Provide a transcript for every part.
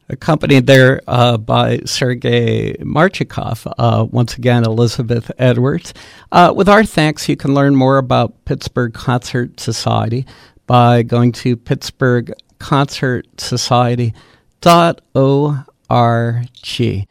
accompanied there by Sergei Marchikov. Once again, Elizabeth Edwards. With our thanks, you can learn more about Pittsburgh Concert Society by going to pittsburghconcertsociety.org.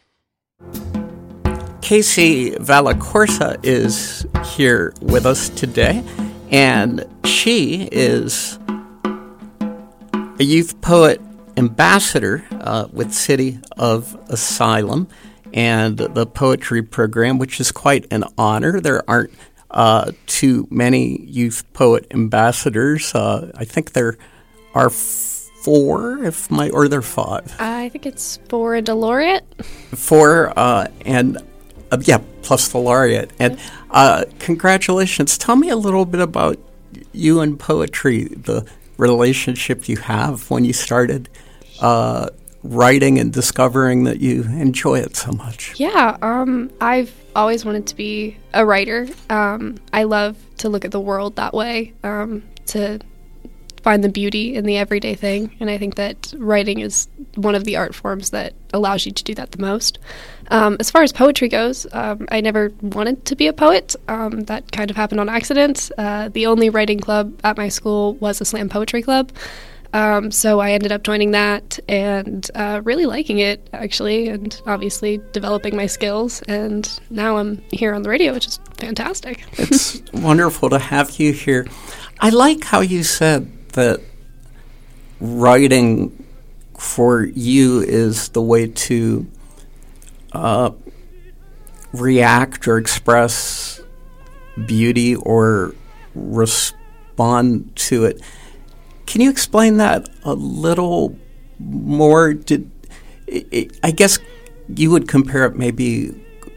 Casey Vallacorsa is here with us today, and she is a youth poet ambassador with City of Asylum and the poetry program, which is quite an honor. There aren't too many youth poet ambassadors. I think there are four, or there are five. I think it's four and a laureate. Four, plus the laureate. And congratulations. Tell me a little bit about you and poetry, the relationship you have when you started writing and discovering that you enjoy it so much. Yeah, I've always wanted to be a writer. I love to look at the world that way, to find the beauty in the everyday thing, and I think that writing is one of the art forms that allows you to do that the most. As far as poetry goes, I never wanted to be a poet. That kind of happened on accident. The only writing club at my school was a slam poetry club, so I ended up joining that and really liking it, actually, and obviously developing my skills, and now I'm here on the radio, which is fantastic. It's wonderful to have you here. I like how you said that writing for you is the way to react or express beauty or respond to it. Can you explain that a little more? I guess you would compare it maybe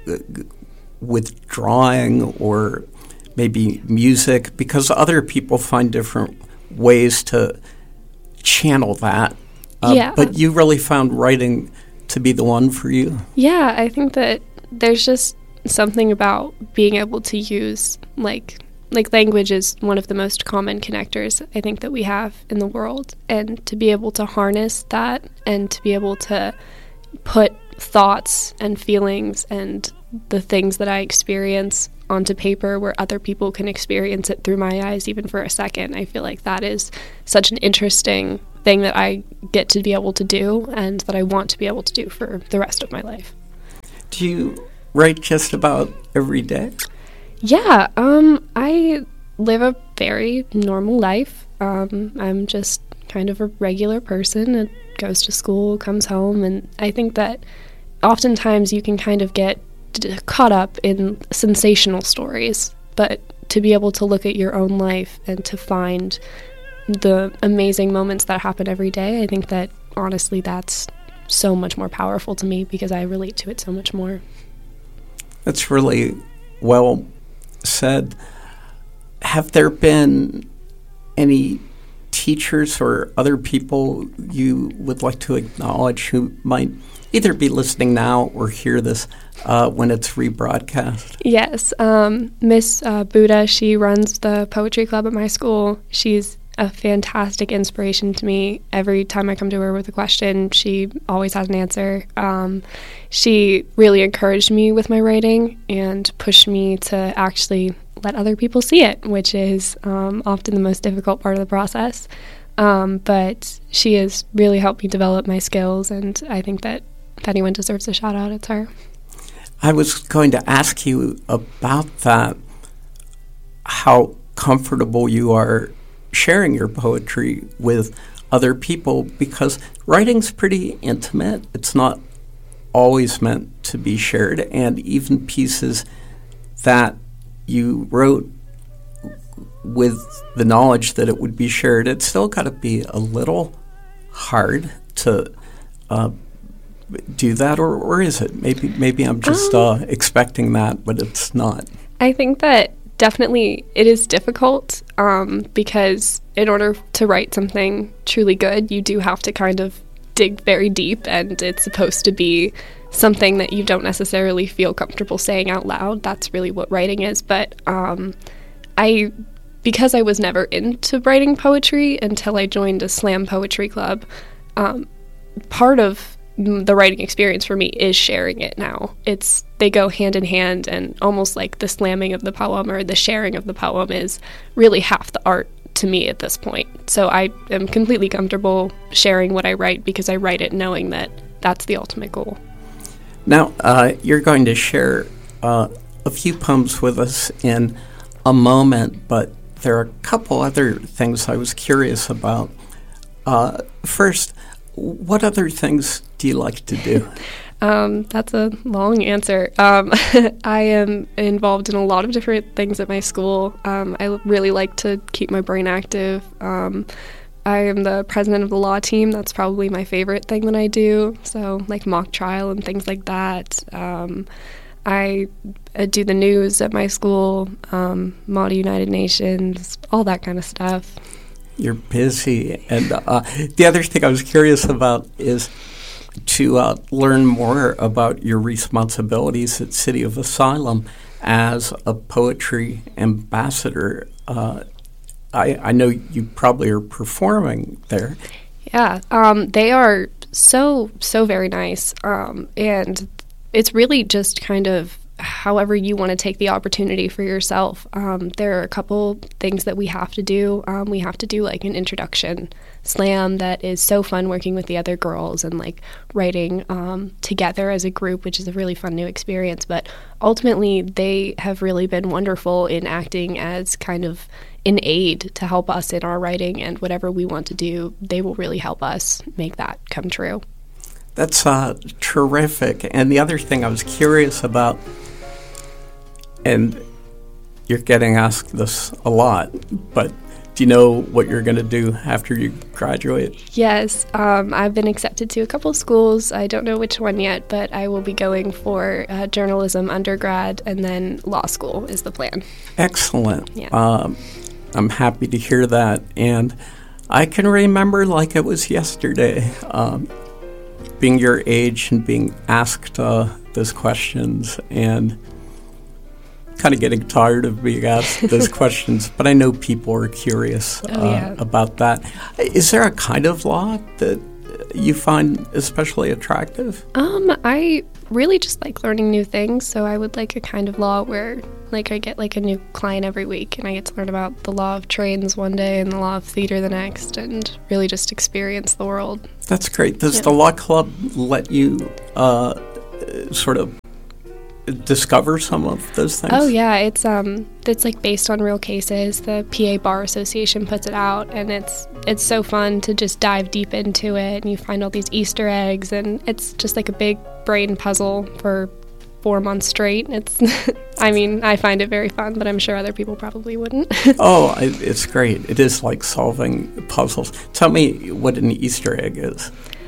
with drawing or maybe music, because other people find different ways to channel that. But you really found writing to be the one for you. Yeah, I think that there's just something about being able to use, like language is one of the most common connectors I think that we have in the world, and to be able to harness that and to be able to put thoughts and feelings and the things that I experience onto paper where other people can experience it through my eyes even for a second. I feel like that is such an interesting thing that I get to be able to do and that I want to be able to do for the rest of my life. Do you write just about every day? Yeah, I live a very normal life. I'm just kind of a regular person that goes to school, comes home, and I think that oftentimes you can kind of get caught up in sensational stories, but to be able to look at your own life and to find the amazing moments that happen every day, I think that honestly that's so much more powerful to me because I relate to it so much more. That's really well said. Have there been any teachers or other people you would like to acknowledge who might either be listening now or hear this when it's rebroadcast? Yes. Miss Buddha, she runs the poetry club at my school. She's a fantastic inspiration to me. Every time I come to her with a question, she always has an answer. She really encouraged me with my writing and pushed me to actually let other people see it, which is often the most difficult part of the process. But she has really helped me develop my skills, and I think that if anyone deserves a shout out, it's her. I was going to ask you about that, how comfortable you are sharing your poetry with other people, because writing's pretty intimate. It's not always meant to be shared, and even pieces that you wrote with the knowledge that it would be shared, it's still got to be a little hard to do that, or is it? Maybe I'm just expecting that, but it's not. I think that definitely it is difficult because in order to write something truly good, you do have to kind of dig very deep, and it's supposed to be something that you don't necessarily feel comfortable saying out loud. That's really what writing is. But because I was never into writing poetry until I joined a slam poetry club, part of the writing experience for me is sharing it now. They go hand in hand, and almost like the slamming of the poem or the sharing of the poem is really half the art to me at this point. So I am completely comfortable sharing what I write because I write it knowing that that's the ultimate goal. Now, you're going to share a few poems with us in a moment, but there are a couple other things I was curious about. First, what other things do you like to do? That's a long answer. I am involved in a lot of different things at my school. I really like to keep my brain active. I am the president of the law team. That's probably my favorite thing that I do. So like mock trial and things like that. I do the news at my school, Model United Nations, all that kind of stuff. You're busy. And the other thing I was curious about is to learn more about your responsibilities at City of Asylum as a poetry ambassador. I know you probably are performing there. Yeah, they are so very nice. And it's really just kind of however you want to take the opportunity for yourself. There are a couple things that we have to do. We have to do like an introduction slam that is so fun working with the other girls and like writing together as a group, which is a really fun new experience. But ultimately, they have really been wonderful in acting as kind of an aid to help us in our writing, and whatever we want to do, they will really help us make that come true. That's terrific. And the other thing I was curious about, and you're getting asked this a lot, but do you know what you're going to do after you graduate? Yes, I've been accepted to a couple schools. I don't know which one yet, but I will be going for journalism undergrad, and then law school is the plan. Excellent. Yeah. I'm happy to hear that. And I can remember like it was yesterday, being your age and being asked those questions and kind of getting tired of being asked those questions. But I know people are curious about that. Is there a kind of law that you find especially attractive? I really just like learning new things. So I would like a kind of law where like I get like a new client every week and I get to learn about the law of trains one day and the law of theater the next, and really just experience the world. That's great. Does the law club let you sort of discover some of those things? Oh yeah, it's like based on real cases. The PA Bar Association puts it out, and it's so fun to just dive deep into it, and you find all these Easter eggs, and it's just like a big brain puzzle for 4 months straight. It's I mean, I find it very fun, but I'm sure other people probably wouldn't. Oh, it's great. It is like solving puzzles. Tell me what an Easter egg is.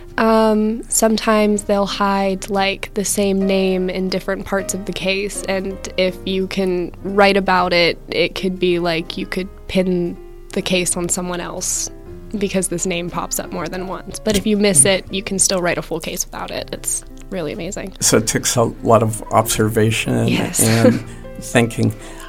Sometimes they'll hide like the same name in different parts of the case, and if you can write about it, it could be like you could pin the case on someone else because this name pops up more than once. But if you miss it, you can still write a full case without it. It's really amazing. So it takes a lot of observation and thinking.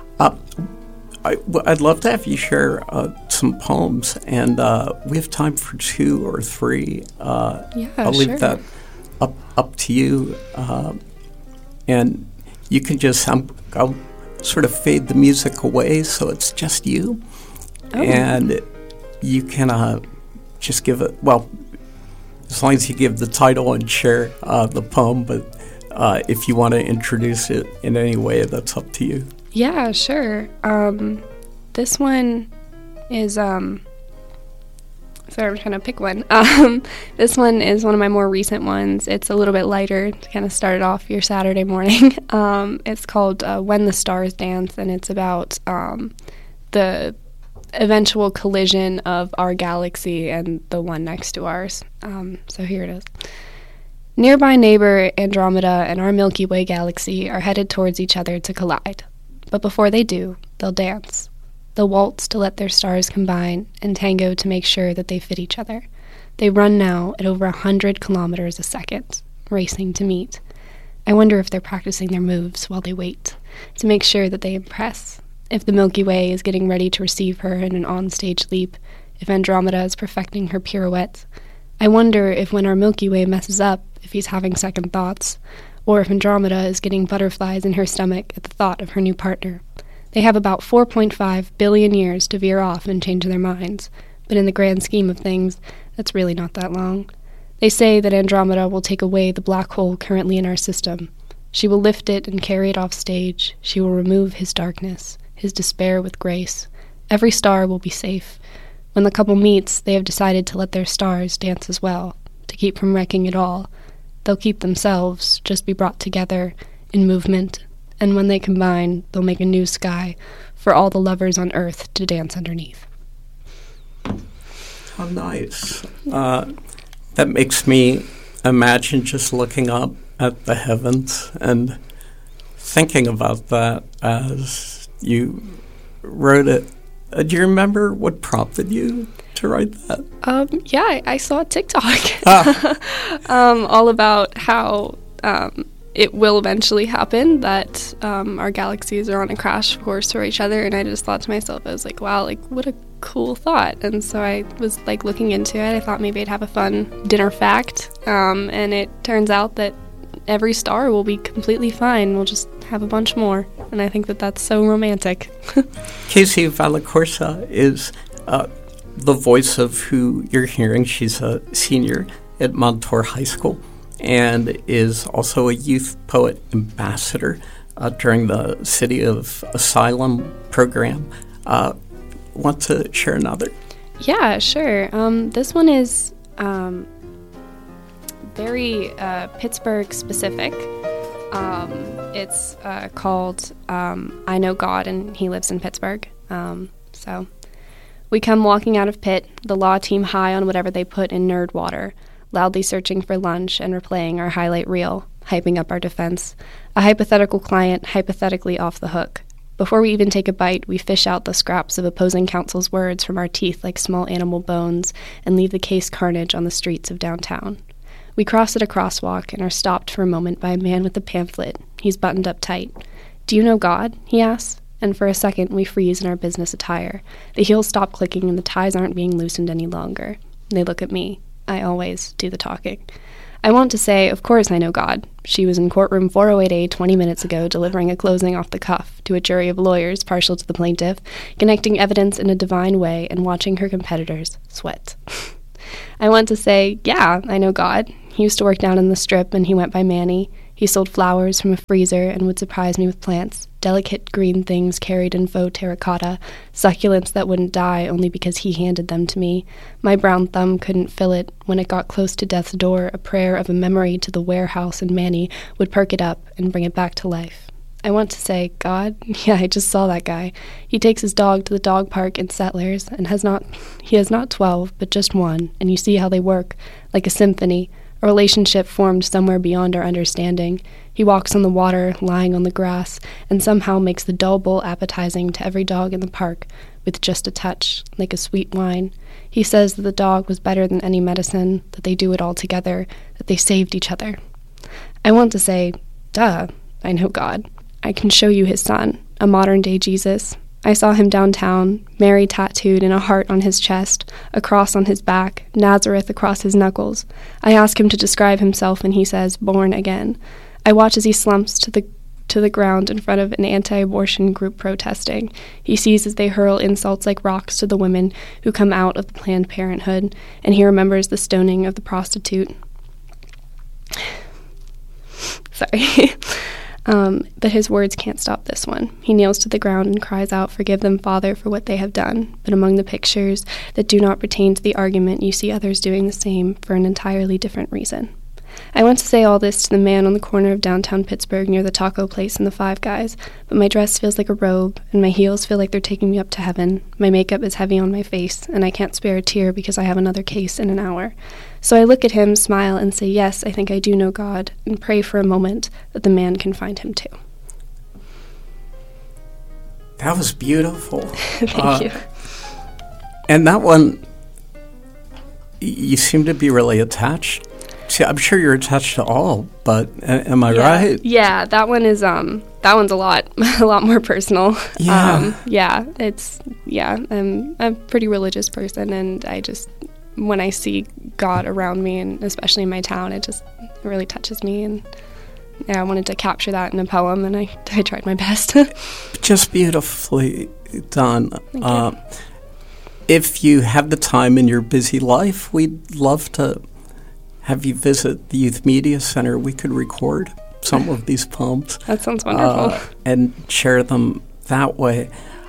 I'd love to have you share some poems, and we have time for 2 or 3. I'll leave that up to you, and you can just I'll sort of fade the music away so it's just you, and you can just give it, well, as long as you give the title and share the poem, but if you want to introduce it in any way, that's up to you. Yeah, sure. This one is, sorry, I'm trying to pick one. This one is one of my more recent ones. It's a little bit lighter to kind of start off your Saturday morning. It's called When the Stars Dance, and it's about the eventual collision of our galaxy and the one next to ours. So here it is. Nearby neighbor Andromeda and our Milky Way galaxy are headed towards each other to collide. But before they do, they'll dance. They'll waltz to let their stars combine and tango to make sure that they fit each other. They run now at over 100 kilometers a second, racing to meet. I wonder if they're practicing their moves while they wait, to make sure that they impress. If the Milky Way is getting ready to receive her in an onstage leap, if Andromeda is perfecting her pirouette, I wonder if when our Milky Way messes up, if he's having second thoughts, or if Andromeda is getting butterflies in her stomach at the thought of her new partner. They have about 4.5 billion years to veer off and change their minds, but in the grand scheme of things, that's really not that long. They say that Andromeda will take away the black hole currently in our system. She will lift it and carry it off stage. She will remove his darkness, his despair with grace. Every star will be safe. When the couple meets, they have decided to let their stars dance as well, to keep from wrecking it all. They'll keep themselves, just be brought together in movement, and when they combine, they'll make a new sky for all the lovers on Earth to dance underneath. How nice. That makes me imagine just looking up at the heavens and thinking about that as you wrote it. Do you remember what prompted you to write that? Yeah, I saw a TikTok all about how it will eventually happen, that our galaxies are on a crash course for each other, and I just thought to myself, I was like, wow, like what a cool thought. And so I was like looking into it. I thought maybe I'd have a fun dinner fact, and it turns out that every star will be completely fine. We'll just have a bunch more, and I think that that's so romantic. Casey Vallecorsa is the voice of who you're hearing. She's a senior at Montour High School and is also a youth poet ambassador during the City of Asylum program. Want to share another? Yeah, sure. This one is very Pittsburgh specific. It's called I Know God, and he lives in Pittsburgh. So we come walking out of Pitt, the law team high on whatever they put in nerd water, loudly searching for lunch and replaying our highlight reel, hyping up our defense. A hypothetical client hypothetically off the hook. Before we even take a bite, we fish out the scraps of opposing counsel's words from our teeth like small animal bones and leave the case carnage on the streets of downtown. We cross at a crosswalk and are stopped for a moment by a man with a pamphlet. He's buttoned up tight. "Do you know God?" he asks. And for a second, we freeze in our business attire. The heels stop clicking and the ties aren't being loosened any longer. They look at me. I always do the talking. I want to say, of course I know God. She was in courtroom 408A 20 minutes ago delivering a closing off the cuff to a jury of lawyers partial to the plaintiff, connecting evidence in a divine way and watching her competitors sweat. I want to say, yeah, I know God. He used to work down in the Strip and he went by Manny. He sold flowers from a freezer and would surprise me with plants, delicate green things carried in faux terracotta, succulents that wouldn't die only because he handed them to me. My brown thumb couldn't fill it. When it got close to death's door, a prayer of a memory to the warehouse and Manny would perk it up and bring it back to life. I want to say, God, yeah, I just saw that guy. He takes his dog to the dog park in Settlers and he has not 12, but just one, and you see how they work, like a symphony. A relationship formed somewhere beyond our understanding. He walks on the water, lying on the grass, and somehow makes the dull bowl appetizing to every dog in the park, with just a touch, like a sweet wine. He says that the dog was better than any medicine, that they do it all together, that they saved each other. I want to say, duh, I know God. I can show you his son, a modern-day Jesus. I saw him downtown, Mary tattooed and a heart on his chest, a cross on his back, Nazareth across his knuckles. I ask him to describe himself and he says, born again. I watch as he slumps to the ground in front of an anti-abortion group protesting. He sees as they hurl insults like rocks to the women who come out of the Planned Parenthood, and he remembers the stoning of the prostitute. Sorry. But his words can't stop this one. He kneels to the ground and cries out, "Forgive them, Father, for what they have done." But among the pictures that do not pertain to the argument, you see others doing the same for an entirely different reason. I want to say all this to the man on the corner of downtown Pittsburgh near the taco place and the Five Guys, but my dress feels like a robe, and my heels feel like they're taking me up to heaven. My makeup is heavy on my face, and I can't spare a tear because I have another case in an hour. So I look at him, smile, and say, yes, I think I do know God, and pray for a moment that the man can find him too. That was beautiful. Thank you. And that one, you seem to be really attached. See, I'm sure you're attached to all, but am I right? Yeah, that one is that one's a lot more personal. Yeah. I'm a pretty religious person, and when I see God around me, and especially in my town, it really touches me. And yeah, I wanted to capture that in a poem, and I tried my best. Just beautifully done. Thank you. If you have the time in your busy life, we'd love to have you visit the Youth Media Center. We could record some of these poems. That sounds wonderful. And share them that way.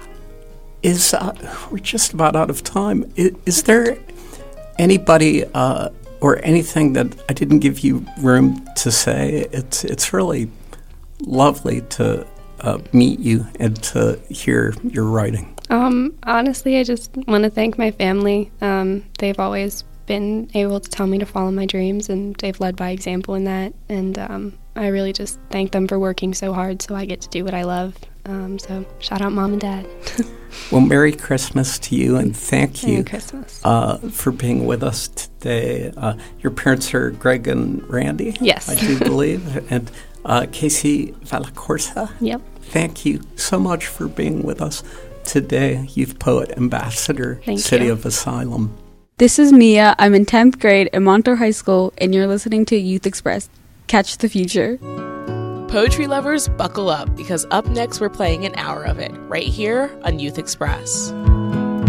We're just about out of time. Is there anybody or anything that I didn't give you room to say? It's really lovely to meet you and to hear your writing. Honestly, I just want to thank my family. They've always been able to tell me to follow my dreams, and they've led by example in that. And I really just thank them for working so hard so I get to do what I love. So shout out Mom and Dad. Well, Merry Christmas to you, and thank you Merry Christmas. For being with us today. Your parents are Greg and Randy? Yes. I do believe. And Casey Valacorsa? Yep. Thank you so much for being with us today, Youth Poet Ambassador, Thank City you. of Asylum. This is Mia. I'm in 10th grade at Montour High School, and you're listening to Youth Express. Catch the future. Poetry lovers, buckle up, because up next we're playing an hour of it, right here on Youth Express.